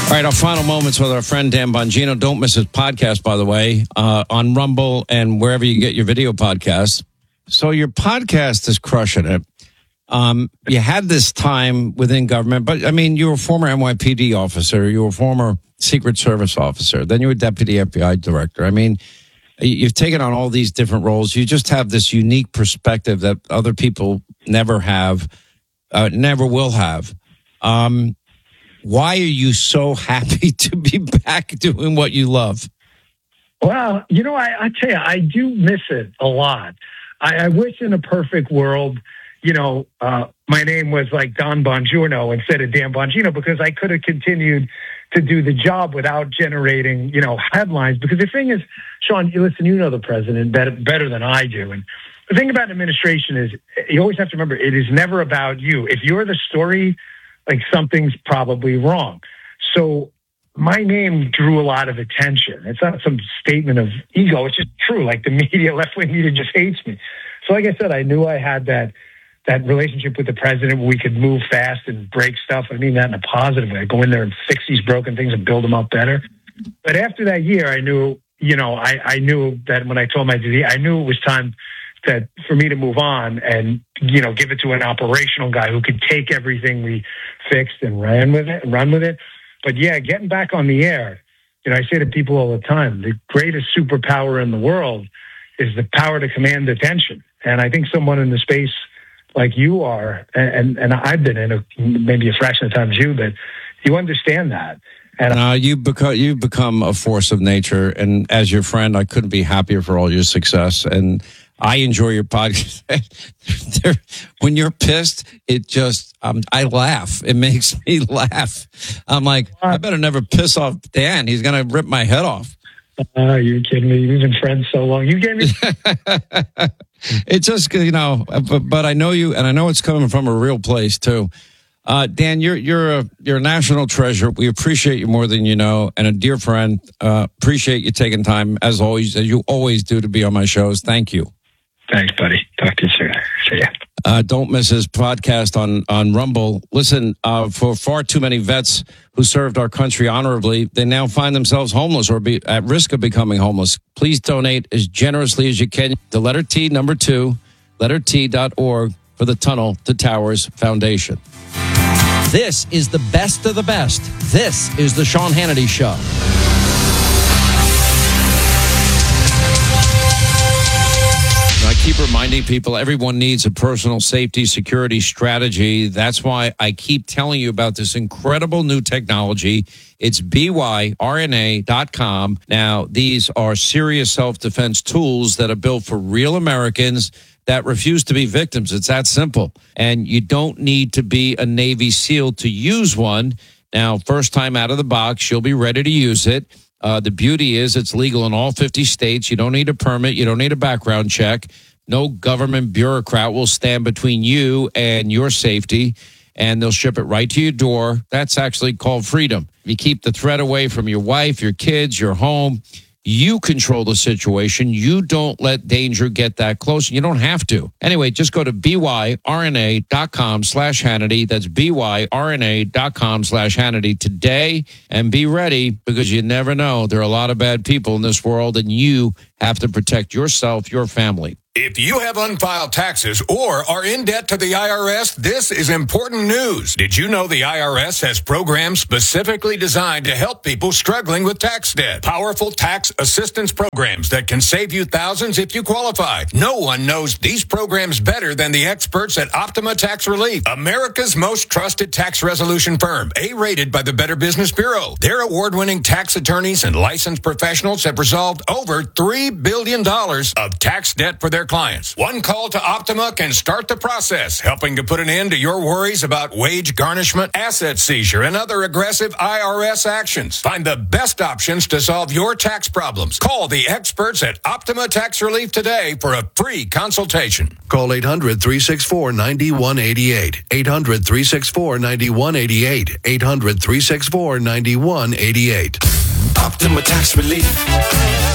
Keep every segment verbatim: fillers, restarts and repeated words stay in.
All right, our final moments with our friend Dan Bongino. Don't miss his podcast, by the way, uh, on Rumble and wherever you get your video podcasts. So your podcast is crushing it. Um, you had this time within government, but I mean, you were a former N Y P D officer. You were a former Secret Service officer. Then you were deputy F B I director. I mean, you've taken on all these different roles. You just have this unique perspective that other people never have, uh, never will have. Um, why are you so happy to be back doing what you love? Well, you know, I, I tell you, I do miss it a lot. I, I wish in a perfect world, you know, uh, my name was like Don Bongiorno instead of Dan Bongino, because I could have continued to do the job without generating, you know, headlines. Because the thing is, Sean, you listen, you know the president better, better than I do. And the thing about administration is you always have to remember, it is never about you. If you're the story, like something's probably wrong. So my name drew a lot of attention. It's not some statement of ego. It's just true. Like the media, left-wing media just hates me. So like I said, I knew I had that that relationship with the president where we could move fast and break stuff. I mean that in a positive way. Go in there and fix these broken things and build them up better. But after that year, I knew, you know, I, I knew that when I told my D D, I knew it was time that for me to move on and, you know, give it to an operational guy who could take everything we fixed and ran with it, run with it. But yeah, getting back on the air, you know, I say to people all the time, the greatest superpower in the world is the power to command attention. And I think someone in the space like you are, and and I've been in a, maybe a fraction of the time as you, but you understand that. And uh, you become, you've become a force of nature. And as your friend, I couldn't be happier for all your success. And I enjoy your podcast. When you're pissed, it just, um, I laugh. It makes me laugh. I'm like, I better never piss off Dan. He's going to rip my head off. Uh, you're kidding me. We've been friends so long. You gave me. It's just, you know, but, but I know you, and I know it's coming from a real place too. Uh, Dan, you're you're a you're a national treasure. We appreciate you more than you know, and a dear friend. Uh, appreciate you taking time, as always, as you always do, to be on my shows. Thank you. Thanks, buddy. Talk to you soon. See ya. Uh, don't miss his podcast on, on Rumble. Listen, uh, for far too many vets who served our country honorably, they now find themselves homeless or be at risk of becoming homeless. Please donate as generously as you can. The letter T, number two, letter T dot org for the Tunnel to Towers Foundation. This is the best of the best. This is the Sean Hannity Show. I keep reminding people everyone needs a personal safety security strategy. That's why I keep telling you about this incredible new technology. It's B Y R N A dot com. Now, these are serious self-defense tools that are built for real Americans that refuse to be victims. It's that simple. And you don't need to be a Navy SEAL to use one. Now, first time out of the box, you'll be ready to use it. Uh, the beauty is it's legal in all fifty states. You don't need a permit. You don't need a background check. No government bureaucrat will stand between you and your safety, and they'll ship it right to your door. That's actually called freedom. You keep the threat away from your wife, your kids, your home. You control the situation. You don't let danger get that close. You don't have to. Anyway, just go to B Y R N A dot com slash Hannity. That's B Y R N A dot com slash Hannity today. And be ready, because you never know. There are a lot of bad people in this world, and you have to protect yourself, your family. If you have unfiled taxes or are in debt to the I R S, this is important news. Did you know the I R S has programs specifically designed to help people struggling with tax debt? Powerful tax assistance programs that can save you thousands if you qualify. No one knows these programs better than the experts at Optima Tax Relief, America's most trusted tax resolution firm, A-rated by the Better Business Bureau. Their award-winning tax attorneys and licensed professionals have resolved over three billion dollars of tax debt for their clients. One call to Optima can start the process, helping to put an end to your worries about wage garnishment, asset seizure, and other aggressive I R S actions. Find the best options to solve your tax problems. Call the experts at Optima Tax Relief today for a free consultation. Call eight hundred, three six four, nine one eight eight. eight hundred, three six four, nine one eight eight. eight hundred, three six four, nine one eight eight. Optima Tax Relief.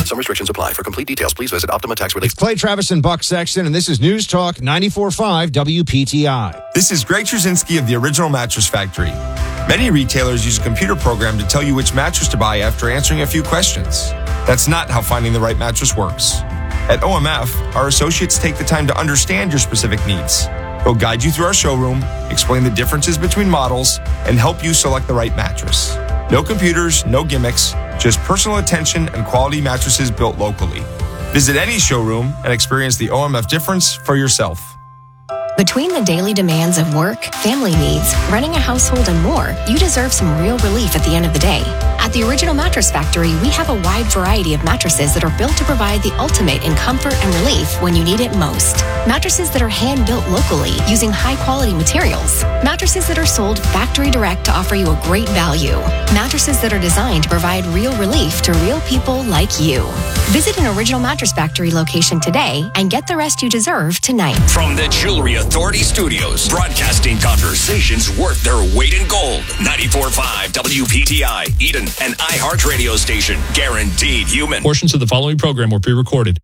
Some restrictions apply. For complete details, please visit Optima Tax Relief. It's Clay Travis and Buck Sexton, and this is News Talk ninety-four point five W P T I. This is Greg Trzynski of the Original Mattress Factory. Many retailers use a computer program to tell you which mattress to buy after answering a few questions. That's not how finding the right mattress works. At O M F, our associates take the time to understand your specific needs. They'll guide you through our showroom, explain the differences between models, and help you select the right mattress. No computers, no gimmicks, just personal attention and quality mattresses built locally. Visit any showroom and experience the O M F difference for yourself. Between the daily demands of work, family needs, running a household, and more, you deserve some real relief at the end of the day. At the Original Mattress Factory, we have a wide variety of mattresses that are built to provide the ultimate in comfort and relief when you need it most. Mattresses that are hand-built locally using high-quality materials. Mattresses that are sold factory direct to offer you a great value. Mattresses that are designed to provide real relief to real people like you. Visit an Original Mattress Factory location today and get the rest you deserve tonight. From the Jewelry Authority Studios, broadcasting conversations worth their weight in gold. ninety-four point five W P T I, Eden, an iHeart radio station. Guaranteed human. Portions of the following program were pre-recorded.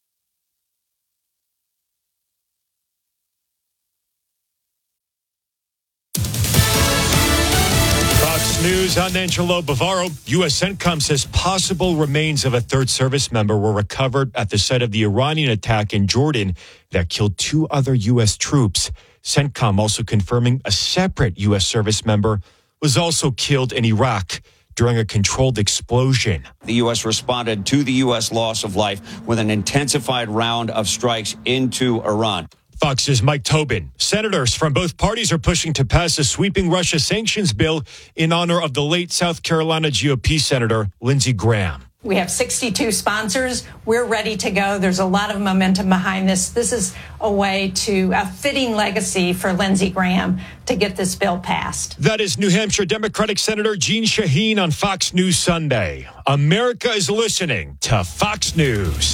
Fox News, I'm Angelo Bavaro. U S CENTCOM says possible remains of a third service member were recovered at the site of the Iranian attack in Jordan that killed two other U S troops. CENTCOM also confirming a separate U S service member was also killed in Iraq during a controlled explosion. The U S responded to the U S loss of life with an intensified round of strikes into Iran. Fox's Mike Tobin. Senators from both parties are pushing to pass a sweeping Russia sanctions bill in honor of the late South Carolina G O P Senator Lindsey Graham. We have sixty-two sponsors. We're ready to go. There's a lot of momentum behind this. This is a way to, a fitting legacy for Lindsey Graham to get this bill passed. That is New Hampshire Democratic Senator Jeanne Shaheen on Fox News Sunday. America is listening to Fox News.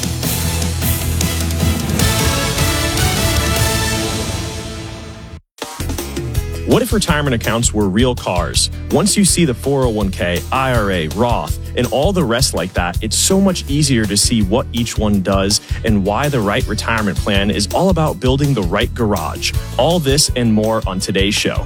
What if retirement accounts were real cars? Once you see the four oh one k, I R A, Roth, and all the rest like that, it's so much easier to see what each one does and why the right retirement plan is all about building the right garage. All this and more on today's show.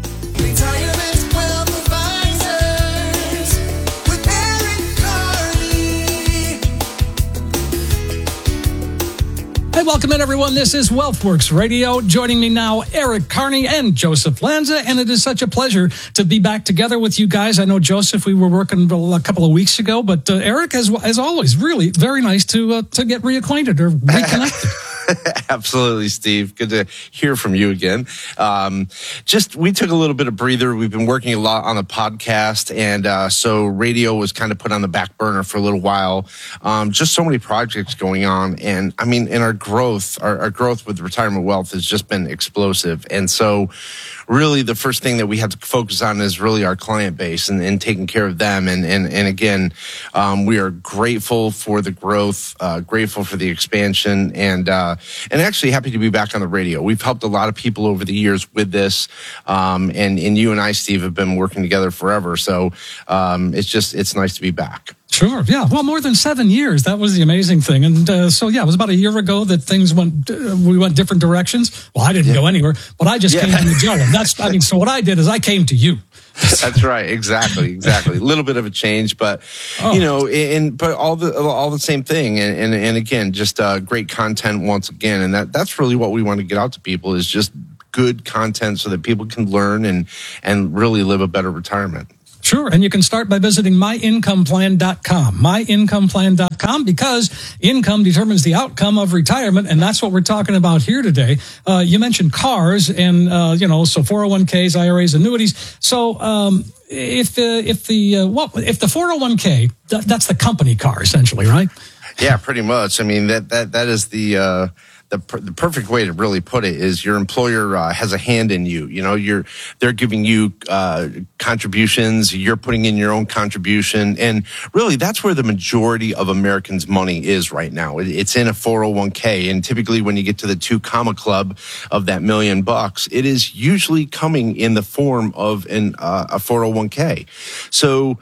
Hey, welcome in, everyone. This is WealthWorks Radio. Joining me now, Eric Carney and Joseph Lanza, and it is such a pleasure to be back together with you guys. I know, Joseph, we were working a couple of weeks ago, but uh, Eric, as as always, really very nice to uh, to get reacquainted or reconnected. Absolutely, Steve. Good to hear from you again. Um, just, we took a little bit of breather. We've been working a lot on the podcast, and uh, so radio was kind of put on the back burner for a little while. Um, just so many projects going on, and I mean, in our growth, our, our growth with Retirement Wealth has just been explosive. And so really the first thing that we have to focus on is really our client base and, and taking care of them. And, and, and again, um, we are grateful for the growth, uh, grateful for the expansion, and, uh, and actually happy to be back on the radio. We've helped a lot of people over the years with this. Um, and, and you and I, Steve, have been working together forever. So, um, it's just, it's nice to be back. Sure. Yeah. Well, more than seven years. That was the amazing thing. And uh, so, yeah, it was about a year ago that things went, uh, we went different directions. Well, I didn't yeah. go anywhere, but I just yeah. came to Magellan. That's, I mean, so what I did is I came to you. That's right. Exactly. Exactly. A little bit of a change, but oh. you know, and but all the all the same thing. And and, and again, just uh, great content once again. And that that's really what we want to get out to people is just good content so that people can learn and and really live a better retirement. Sure. And you can start by visiting my income plan dot com, my income plan dot com, because income determines the outcome of retirement. And that's what we're talking about here today. Uh, you mentioned cars and, uh, you know, so four oh one k's, I R As, annuities. So, um, if the, if the, uh, well, if the four oh one k, that, that's the company car essentially, right? Yeah, pretty much. I mean, that, that, that is the, uh, The, per, the perfect way to really put it is your employer uh, has a hand in you. You know, you're they're giving you uh, contributions. You're putting in your own contribution, and really, that's where the majority of Americans' money is right now. It, it's in a four oh one k, and typically, when you get to the two comma club of that million bucks, it is usually coming in the form of an uh, a four oh one k. So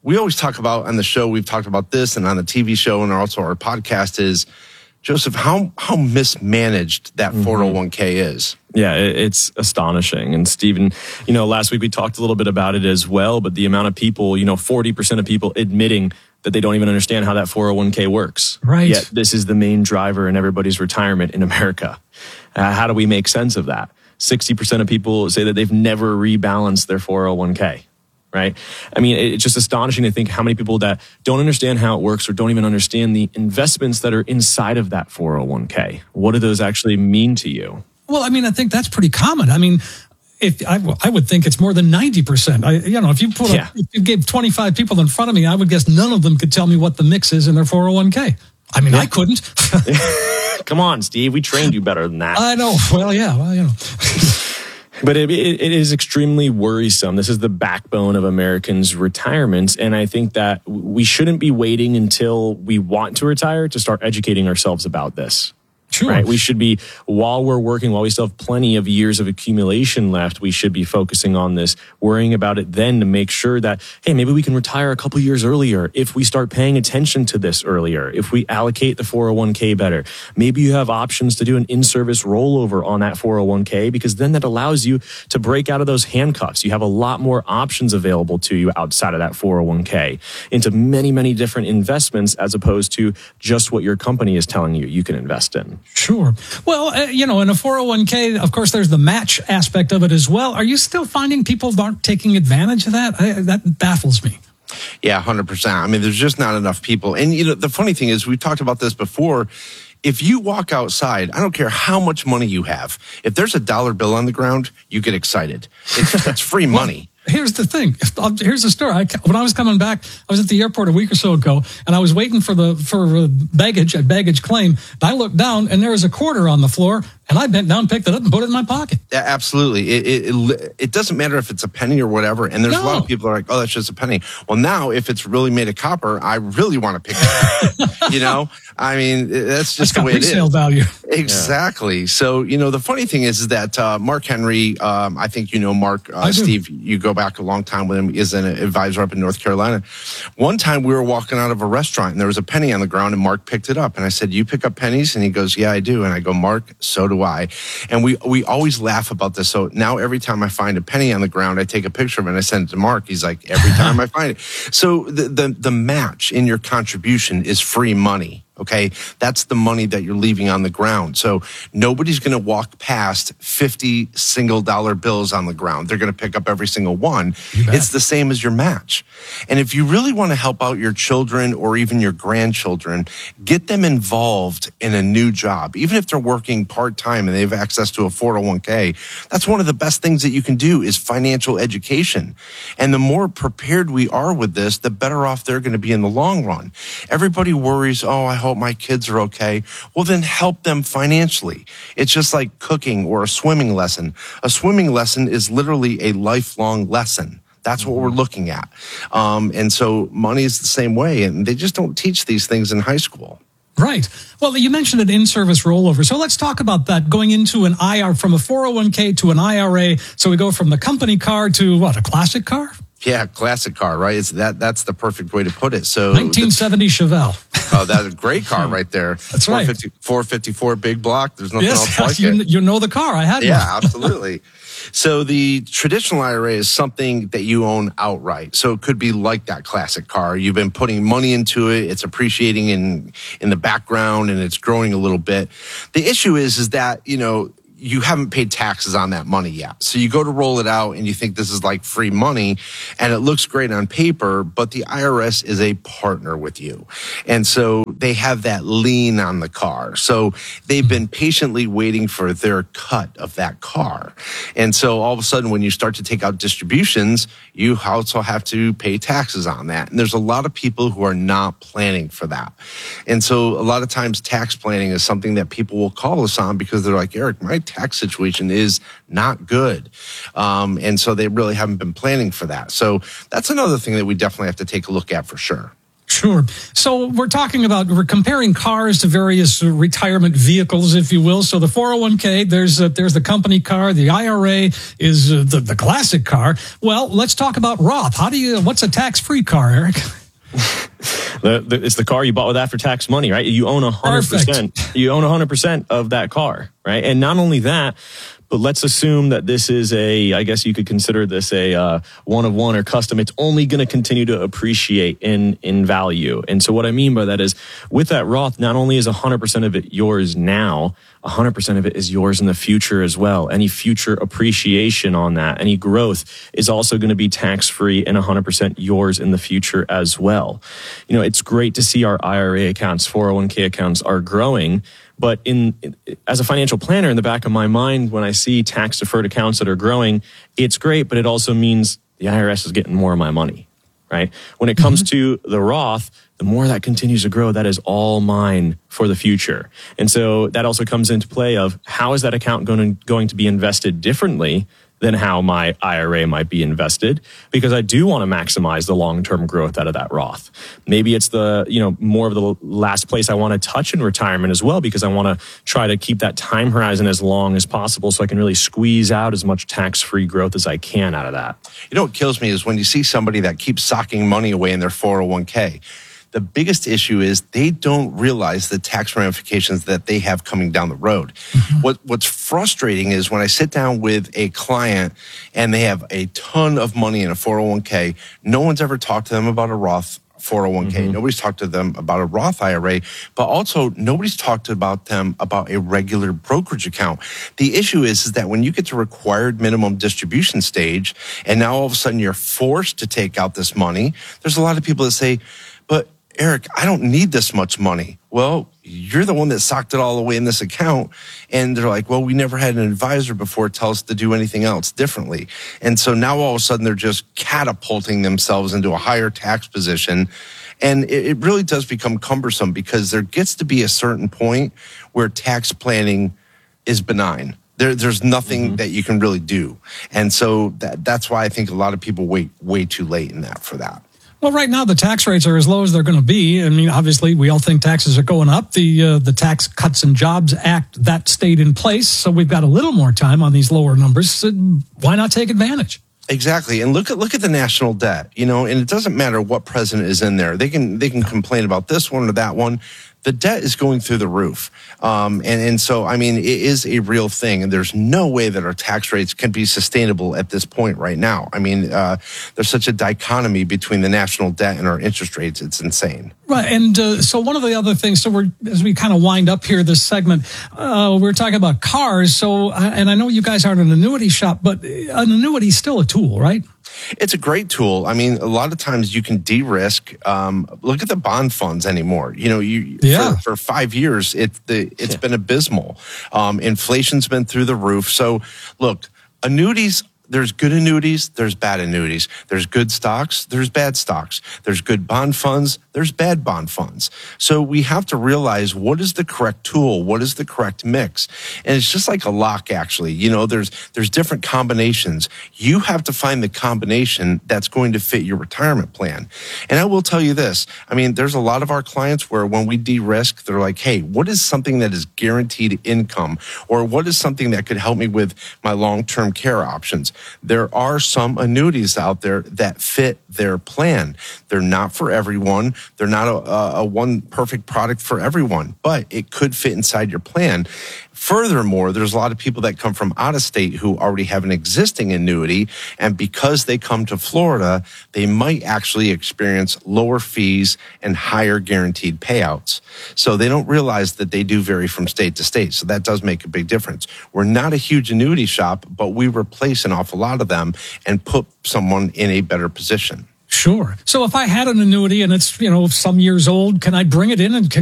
we always talk about on the show, we've talked about this and on the T V show and also our podcast is, Joseph, how how mismanaged that mm-hmm. four oh one k is. Yeah, it's astonishing. And Stephen, you know, last week we talked a little bit about it as well, but the amount of people, you know, forty percent of people admitting that they don't even understand how that four oh one k works. Right. Yet this is the main driver in everybody's retirement in America. Uh, how do we make sense of that? sixty percent of people say that they've never rebalanced their four oh one k. Right? I mean, it's just astonishing to think how many people that don't understand how it works or don't even understand the investments that are inside of that four oh one k. What do those actually mean to you? Well, I mean, I think that's pretty common. I mean, if I, I would think it's more than ninety percent. I, you know, if you put Yeah. a, if you gave twenty-five people in front of me, I would guess none of them could tell me what the mix is in their four oh one k. I mean, I couldn't. Come on, Steve. We trained you better than that. I know. Well, yeah. Well, you know. But it, it, it is extremely worrisome. This is the backbone of Americans' retirements. And I think that we shouldn't be waiting until we want to retire to start educating ourselves about this. Sure. Right? We should be, while we're working, while we still have plenty of years of accumulation left, we should be focusing on this, worrying about it then to make sure that, hey, maybe we can retire a couple years earlier if we start paying attention to this earlier, if we allocate the four oh one k better. Maybe you have options to do an in-service rollover on that four oh one k because then that allows you to break out of those handcuffs. You have a lot more options available to you outside of that four oh one k into many, many different investments as opposed to just what your company is telling you you can invest in. Sure. Well, uh, you know, in a four oh one k, of course, there's the match aspect of it as well. Are you still finding people aren't taking advantage of that? I, that baffles me. Yeah, one hundred percent. I mean, there's just not enough people. And, you know, the funny thing is, we've talked about this before. If you walk outside, I don't care how much money you have. If there's a dollar bill on the ground, you get excited. It's, it's free money. Here's the thing. Here's the story. I, when I was coming back, I was at the airport a week or so ago, and I was waiting for the for baggage at baggage claim. And I looked down, and there was a quarter on the floor, and I bent down, picked it up, and put it in my pocket. Yeah, absolutely. It, it, it, it doesn't matter if it's a penny or whatever. And there's No. a lot of people that are like, oh, that's just a penny. Well, now, if it's really made of copper, I really want to pick it up. You know? I mean, that's just That's the got way it resale is. value. Exactly. So, you know, the funny thing is, is that uh, Mark Henry, um, I think you know Mark, uh, I do. Steve, you go back a long time with him, is an advisor up in North Carolina. One time we were walking out of a restaurant and there was a penny on the ground and Mark picked it up. And I said, you pick up pennies? And he goes, yeah, I do. And I go, Mark, so do I. And we, we always laugh about this. So now every time I find a penny on the ground, I take a picture of it and I send it to Mark. He's like, every time I find it. So the, the, the match in your contribution is free money. Okay, that's the money that you're leaving on the ground. So nobody's going to walk past fifty single dollar bills on the ground. They're going to pick up every single one. It's the same as your match. And if you really want to help out your children or even your grandchildren, get them involved in a new job. Even if they're working part-time and they have access to a four oh one k, that's one of the best things that you can do is financial education. And the more prepared we are with this, the better off they're going to be in the long run. Everybody worries, oh, I hope my kids are okay. Well, then help them financially. It's just like cooking or a swimming lesson. A swimming lesson is literally a lifelong lesson. That's what we're looking at. Um, and so money is the same way. And they just don't teach these things in high school. Right. Well, you mentioned an in-service rollover. So let's talk about that going into an I R, from a four oh one k to an I R A. So we go from the company car to what, a classic car? Yeah, classic car, right? It's that that's the perfect way to put it. So nineteen seventy Chevelle. Oh, that's a great car right there. That's right. four fifty-four big block. There's nothing Yes, else like you, it. you know the car. I had Yeah, one. absolutely. So the traditional I R A is something that you own outright. So it could be like that classic car. You've been putting money into it. It's appreciating in in the background and it's growing a little bit. The issue is, is that, you know, you haven't paid taxes on that money yet. So you go to roll it out and you think this is like free money and it looks great on paper, but the I R S is a partner with you. And so they have that lien on the car. So they've been patiently waiting for their cut of that car. And so all of a sudden when you start to take out distributions, you also have to pay taxes on that. And there's a lot of people who are not planning for that. And so a lot of times tax planning is something that people will call us on because they're like, Eric, my tax situation is not good. Um, and so they really haven't been planning for that. So that's another thing that we definitely have to take a look at for sure. Sure. So we're talking about, we're comparing cars to various retirement vehicles, if you will. So the four oh one k, there's uh, there's the company car. The I R A is uh, the, the classic car. Well, let's talk about Roth. How do you, what's a tax-free car, Eric? the, the, it's the car you bought with after-tax money, right? You own one hundred percent. Perfect. You own one hundred percent of that car, right? And not only that, but let's assume that this is a, I guess you could consider this a uh, one of one or custom. It's only going to continue to appreciate in in value. And so what I mean by that is with that Roth, not only is one hundred percent of it yours now, one hundred percent of it is yours in the future as well. Any future appreciation on that, any growth is also going to be tax-free and one hundred percent yours in the future as well. You know, it's great to see our I R A accounts, four oh one k accounts are growing. But in, as a financial planner, in the back of my mind, when I see tax-deferred accounts that are growing, it's great, but it also means the I R S is getting more of my money, right? When it comes mm-hmm. to the Roth, the more that continues to grow, that is all mine for the future. And so that also comes into play of how is that account going to, going to be invested differently than how my I R A might be invested, because I do want to maximize the long-term growth out of that Roth. Maybe it's the, you know, more of the last place I want to touch in retirement as well, because I want to try to keep that time horizon as long as possible so I can really squeeze out as much tax-free growth as I can out of that. You know what kills me is when you see somebody that keeps socking money away in their four oh one k. The biggest issue is they don't realize the tax ramifications that they have coming down the road. Mm-hmm. What What's frustrating is when I sit down with a client and they have a ton of money in a four oh one k, no one's ever talked to them about a Roth four oh one k. Mm-hmm. Nobody's talked to them about a Roth I R A, but also nobody's talked about them about a regular brokerage account. The issue is, is that when you get to required minimum distribution stage and now all of a sudden you're forced to take out this money, there's a lot of people that say, but Eric, I don't need this much money. Well, you're the one that socked it all away in this account. And they're like, well, we never had an advisor before tell us to do anything else differently. And so now all of a sudden they're just catapulting themselves into a higher tax position. And it, it really does become cumbersome because there gets to be a certain point where tax planning is benign. There, there's nothing mm-hmm. that you can really do. And so that, that's why I think a lot of people wait way too late in that for that. Well, right now the tax rates are as low as they're going to be. I mean, obviously, we all think taxes are going up. The uh, the Tax Cuts and Jobs Act, that stayed in place, so we've got a little more time on these lower numbers. So why not take advantage? Exactly, and look at look at the national debt. You know, and it doesn't matter what president is in there; they can they can complain about this one or that one. The debt is going through the roof. Um, and, and so, I mean, it is a real thing. And there's no way that our tax rates can be sustainable at this point right now. I mean, uh, there's such a dichotomy between the national debt and our interest rates. It's insane. Right. And uh, so one of the other things, so we're, as we kind of wind up here this segment, uh, we're talking about cars. So, and I know you guys aren't an annuity shop, but an annuity is still a tool, right? It's a great tool. I mean, a lot of times you can de-risk. Um, look at the bond funds anymore. You know, you yeah. for, for five years, it the it's yeah. been abysmal. Um, inflation's been through the roof. So, look, annuities. There's good annuities, there's bad annuities. There's good stocks, there's bad stocks. There's good bond funds, there's bad bond funds. So we have to realize what is the correct tool, what is the correct mix. And it's just like a lock, actually. You know, there's there's different combinations. You have to find the combination that's going to fit your retirement plan. And I will tell you this, I mean, there's a lot of our clients where when we de-risk, they're like, hey, what is something that is guaranteed income? Or what is something that could help me with my long-term care options? There are some annuities out there that fit their plan. They're not for everyone. They're not a, a one perfect product for everyone, but it could fit inside your plan. Furthermore, there's a lot of people that come from out of state who already have an existing annuity, and because they come to Florida, they might actually experience lower fees and higher guaranteed payouts. So they don't realize that they do vary from state to state. So that does make a big difference. We're not a huge annuity shop, but we replace an awful lot of them and put someone in a better position. Sure. So if I had an annuity and it's, you know, some years old, can I bring it in and can